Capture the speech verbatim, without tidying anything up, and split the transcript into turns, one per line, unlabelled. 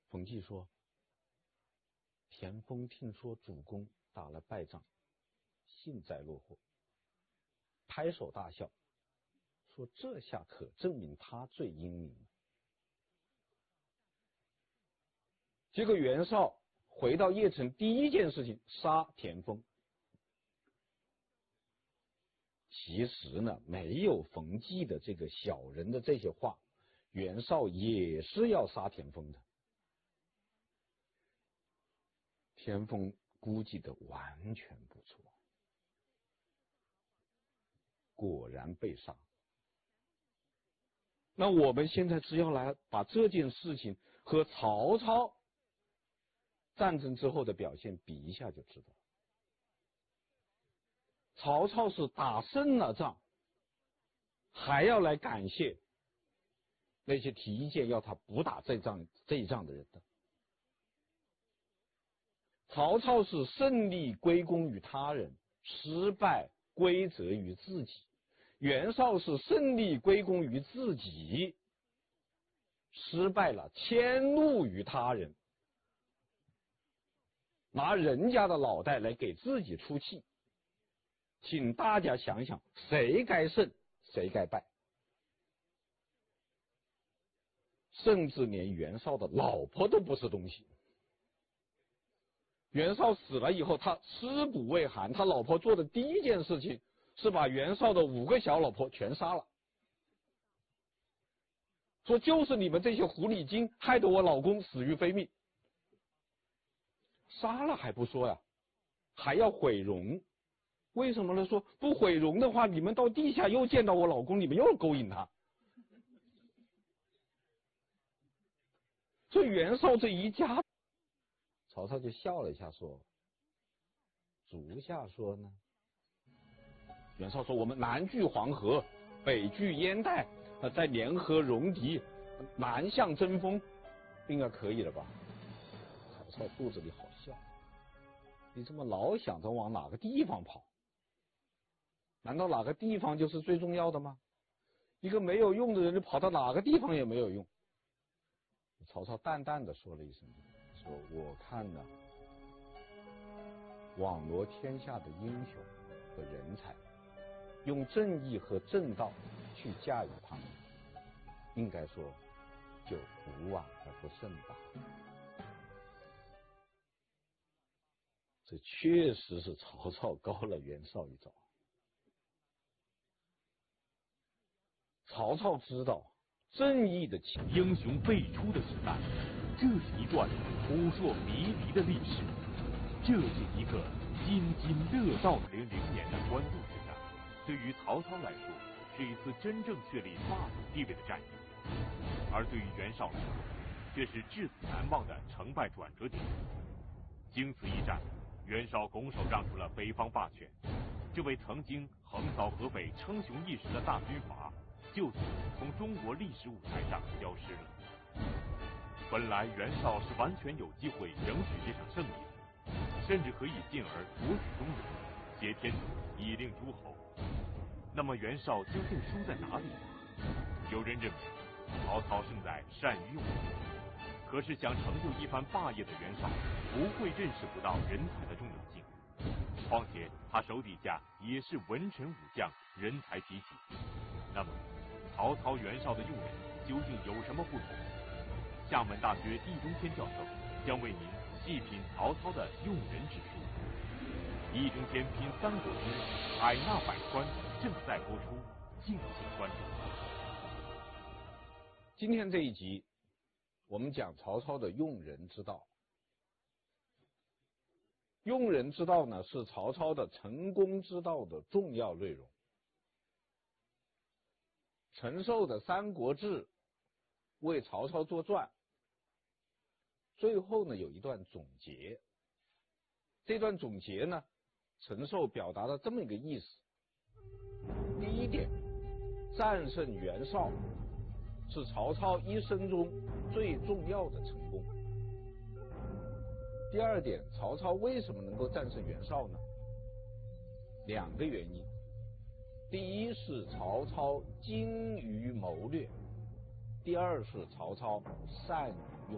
冯骥说：“田丰听说主公打了败仗，幸灾乐祸，拍手大笑，说这下可证明他最英明了。”结果袁绍回到邺城，第一件事情杀田丰。其实呢，没有冯骥的这个小人的这些话，袁绍也是要杀田丰的。田丰估计的完全不错，果然被杀。那我们现在只要来把这件事情和曹操战争之后的表现比一下就知道，曹操是打胜了仗，还要来感谢那些提意见要他不打这仗这一仗的人的。曹操是胜利归功于他人，失败归责于自己。袁绍是胜利归功于自己，失败了迁怒于他人，拿人家的脑袋来给自己出气。请大家想想，谁该胜，谁该败？甚至连袁绍的老婆都不是东西。袁绍死了以后，他尸骨未寒，他老婆做的第一件事情是把袁绍的五个小老婆全杀了，说就是你们这些狐狸精害得我老公死于非命。杀了还不说呀，还要毁容。为什么呢？说不毁容的话，你们到地下又见到我老公，你们又勾引他。所以袁绍这一家，曹操就笑了一下说：“足下说呢？”袁绍说：“我们南据黄河，北据燕代，再联合戎狄，南向争锋，应该可以了吧？”曹操肚子里好笑，你这么老想着往哪个地方跑？难道哪个地方就是最重要的吗？一个没有用的人，就跑到哪个地方也没有用。曹操淡淡的说了一声，说：“我看呢，网罗天下的英雄和人才，用正义和正道去驾驭他们，应该说就无往而不胜吧。”这确实是曹操高了袁绍一招。曹操知道正义的
英雄辈出的时代，这是一段扑朔迷离的历史，这是一个津津乐道的零零年的官渡之战，对于曹操来说是一次真正确立霸主地位的战役，而对于袁绍来说却是至死难忘的成败转折点。经此一战，袁绍拱手让出了北方霸权，这位曾经横扫河北称雄一时的大军阀就此从中国历史舞台上消失了。本来袁绍是完全有机会赢取这场胜利的，甚至可以进而夺取中原，挟天子以令诸侯。那么袁绍究竟输在哪里呢？有人认为曹操胜在善于用人，可是想成就一番霸业的袁绍不会认识不到人才的重要性，况且他手底下也是文臣武将，人才济济。那么曹操袁绍的用人究竟有什么不同？厦门大学易中天教授将为您细品曹操的用人之术。易中天品三国之海纳百川正在播出，敬请关注。
今天这一集我们讲曹操的用人之道。用人之道呢，是曹操的成功之道的重要内容。陈寿的《三国志》为曹操作传，最后呢有一段总结。这段总结呢，陈寿表达了这么一个意思：第一点，战胜袁绍是曹操一生中最重要的成功。第二点，曹操为什么能够战胜袁绍呢？两个原因。第一是曹操精于谋略，第二是曹操善于